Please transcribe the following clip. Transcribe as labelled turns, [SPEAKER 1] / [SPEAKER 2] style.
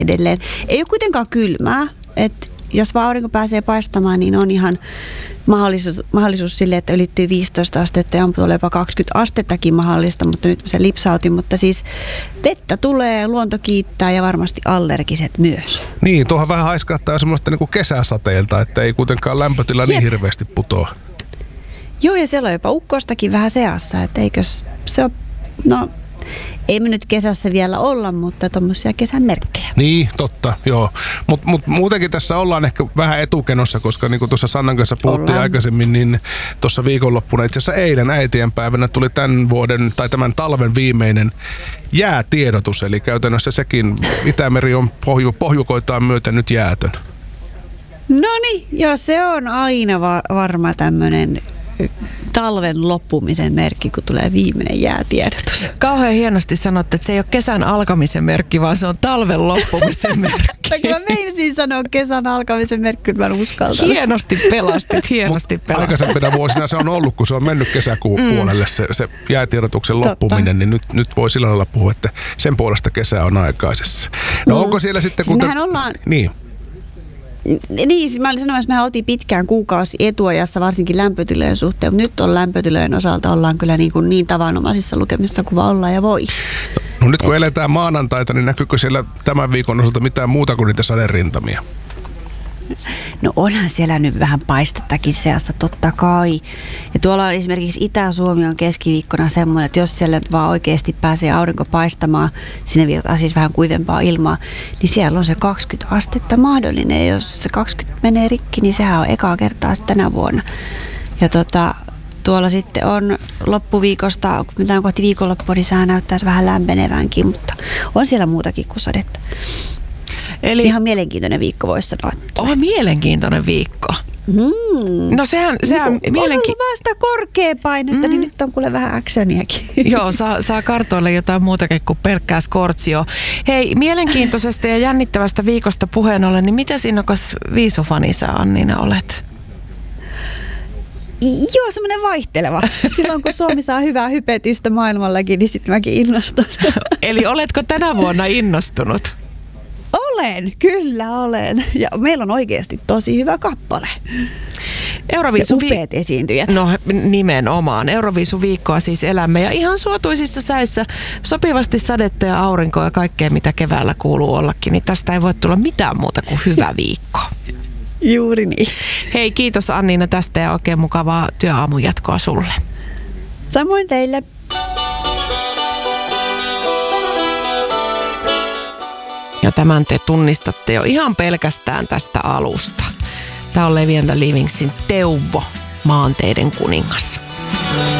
[SPEAKER 1] edelleen. Ei ole kuitenkaan kylmää, että jos vaan aurinko pääsee paistamaan, niin on ihan mahdollisuus sille, että ylittyy 15 astetta ja tulee jopa 20 astettakin mahdollista, mutta nyt se lipsautin. Mutta siis vettä tulee, luonto kiittää ja varmasti allergiset myös.
[SPEAKER 2] Niin, tuohon vähän haiskahtaa semmoista niin kuin kesäsateilta, että ei kuitenkaan lämpötila niin hirveästi putoa.
[SPEAKER 1] Joo, ja siellä on jopa ukkostakin vähän seassa, että eikös se ole, no ei me nyt kesässä vielä olla, mutta tuommoisia kesän merkkejä.
[SPEAKER 2] Niin, totta, joo. Mutta muutenkin tässä ollaan ehkä vähän etukenossa, koska niin kuin tuossa Sannan kanssa puhuttiin aikaisemmin, niin tuossa viikonloppuna, itse asiassa eilen äitienpäivänä tuli tämän vuoden tai tämän talven viimeinen jäätiedotus. Eli käytännössä sekin Itämeri on pohjukoitaan myöten nyt jäätön.
[SPEAKER 1] No niin, joo, se on aina varma tämmöinen talven loppumisen merkki, kun tulee viimeinen jäätiedotus.
[SPEAKER 3] Kauhean hienosti sanotte, että se ei ole kesän alkamisen merkki, vaan se on talven loppumisen merkki.
[SPEAKER 1] Mä meinasin sanoa kesän alkamisen merkki, kun mä en uskaltanut.
[SPEAKER 3] Hienosti pelastit.
[SPEAKER 2] Aikaisempina vuosina se on ollut, kun se on mennyt kesäkuun puolelle se jäätiedotuksen loppuminen, niin nyt voi sillä lailla puhua, että sen puolesta kesä on aikaisessa. No onko siellä sitten...
[SPEAKER 1] Siis mehän ollaan...
[SPEAKER 2] Niin.
[SPEAKER 1] Niin, siis mä olin sanomassa, että mehän oltiin pitkään kuukausi etuajassa, varsinkin lämpötilojen suhteen, mutta nyt on lämpötilojen osalta ollaan kyllä niin tavanomaisissa lukemissa kuin vaan ollaan ja voi.
[SPEAKER 2] No nyt kun eletään maanantaita, niin näkyykö siellä tämän viikon osalta mitään muuta kuin niitä saderintamia?
[SPEAKER 1] No onhan siellä nyt vähän paistettakin seassa, totta kai. Ja tuolla on esimerkiksi Itä-Suomi on keskiviikkona semmoinen, että jos siellä vaan oikeasti pääsee aurinko paistamaan, sinne virtaa siis vähän kuivempaa ilmaa, niin siellä on se 20 astetta mahdollinen. Ja jos se 20 menee rikki, niin sehän on ekaa kertaa tänä vuonna. Ja tuolla sitten on loppuviikosta, kun mitään kohti viikonloppua, niin sehän näyttäisi vähän lämpenevänkin, mutta on siellä muutakin kuin sadetta. Eli ihan mielenkiintoinen viikko voisi sanoa.
[SPEAKER 3] Mielenkiintoinen viikko. No sehän
[SPEAKER 1] on ollut vasta korkea painetta, niin nyt on kuule vähän actioniakin.
[SPEAKER 3] Joo, saa kartoilla jotain muutakin kuin pelkkää skortsio. Hei, mielenkiintoisesta ja jännittävästä viikosta puheen ollen, niin miten innokas viisufani sä, Anniina, olet?
[SPEAKER 1] Joo, semmoinen vaihteleva. Silloin kun Suomi saa hyvää hypetystä maailmallakin, niin sitten mäkin innostun.
[SPEAKER 3] Eli oletko tänä vuonna innostunut?
[SPEAKER 1] Kyllä olen. Ja meillä on oikeasti tosi hyvä kappale. Upeat esiintyjät.
[SPEAKER 3] No nimenomaan. Euroviisuviikkoa siis elämme ja ihan suotuisissa säissä sopivasti sadetta ja aurinkoa ja kaikkea mitä keväällä kuuluu ollakin. Niin tästä ei voi tulla mitään muuta kuin hyvä viikko.
[SPEAKER 1] Juuri niin.
[SPEAKER 3] Hei, kiitos Anniina tästä ja oikein mukavaa työaamun jatkoa sulle.
[SPEAKER 1] Samoin teille.
[SPEAKER 3] Ja tämän te tunnistatte jo ihan pelkästään tästä alusta. Tämä on Levi and the Livingsin Teuvo, maanteiden kuningas.